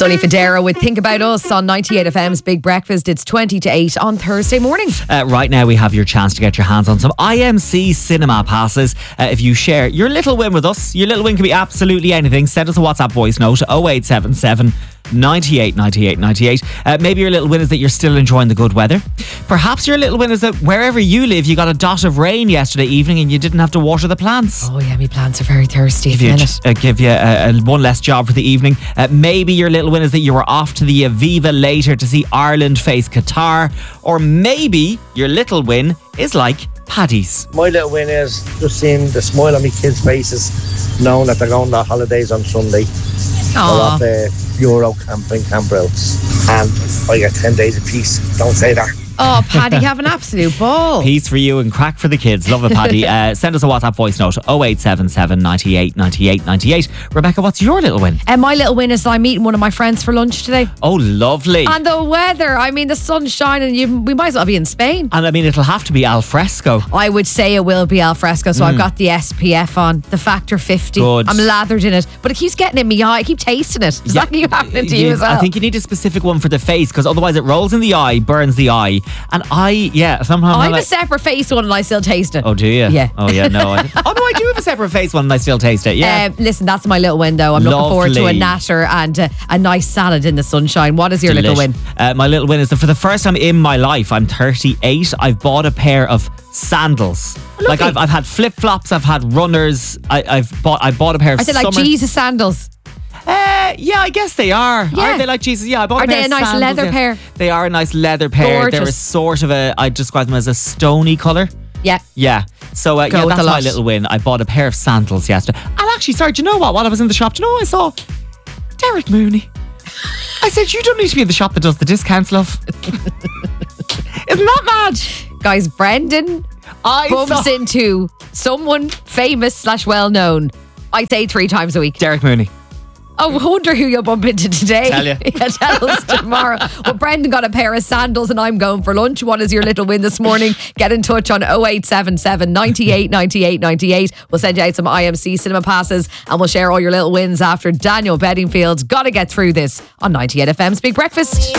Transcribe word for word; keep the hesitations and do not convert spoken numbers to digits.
Sonny Fodera with Think About Us on ninety-eight F M's Big Breakfast. It's twenty to eight on Thursday morning. Uh, right now we have your chance to get your hands on some I M C cinema passes. Uh, if you share your little win with us, your little win can be absolutely anything. Send us a WhatsApp voice note oh eight seven seven, ninety-eight, ninety-eight, ninety-eight. Uh, maybe your little win is that you're still enjoying the good weather. Perhaps your little win is that wherever you live you got a dot of rain yesterday evening and you didn't have to water the plants. Oh yeah, my plants are very thirsty at Give the you, minute. uh, give you uh, uh, one less job for the evening. Uh, maybe your little win is that you were off to the Aviva later to see Ireland face Qatar. Or maybe your little win is like Paddy's. My little win is just seeing the smile on my kids' faces, knowing that they're going on holidays on Sunday. Aww. A lot of Euro camping campouts, and I get ten days of peace. Don't say that. Oh, Paddy, have an absolute ball. Peace for you and crack for the kids. Love it, Paddy. uh, send us a WhatsApp voice note oh eight seven seven, ninety-eight, ninety-eight, ninety-eight. Rebecca, what's your little win? And my little win is I'm meeting one of my friends for lunch today. Oh, lovely. And the weather, I mean, the sun's shining. You, we might as well be in Spain. And I mean, it'll have to be al fresco. I would say it will be al fresco. So mm. I've got the S P F on, the factor fifty. Good. I'm lathered in it, but it keeps getting in my eye. I keep tasting it. Does Yeah, that keep happening to you, you as well? I think you need a specific one for the face, because otherwise it rolls in the eye, burns the eye. And I, yeah, sometimes I I'm have like, a separate face one and I still taste it. oh, do you? Yeah. Oh, yeah, no. I, oh, no, I do have a separate face one and I still taste it. Yeah. Um, listen, that's my little window. I'm looking forward to a Lovely. natter and uh, a nice salad in the sunshine. What is your Delish. little win? Uh, my little win is that for the first time in my life, I'm thirty-eight, I've bought a pair of sandals. Like I've, I've had flip-flops, I've had runners, I, I've bought I bought a pair of I said like summer- Jesus sandals. Uh, yeah, I guess they are. Yeah. Are they like Jesus? Yeah, I bought Are a pair they a of nice sandals, leather yes. pair? They are a nice leather pair. They're a Gorgeous. sort of a, I describe them as a stony colour. Yeah. Yeah. So, uh, Go yeah, with that's the my lot. little win. I bought a pair of sandals yesterday. And actually, sorry, do you know what? While I was in the shop, do you know what I saw? Derek Mooney. I said, you don't need to be in the shop that does the discounts, love. Isn't that mad? Guys, Brendan I bumps saw into someone famous slash well known. I'd say three times a week. Derek Mooney. Oh, I wonder who you'll bump into today. Tell ya. Yeah, tell us tomorrow. Well, Brendan got a pair of sandals and I'm going for lunch. What is your little win this morning? Get in touch on oh eight seven seven, ninety-eight, ninety-eight, ninety-eight. We'll send you out some I M C cinema passes and we'll share all your little wins after Daniel Bedingfield's Gotta Get Through This on ninety-eight F M's Big Breakfast.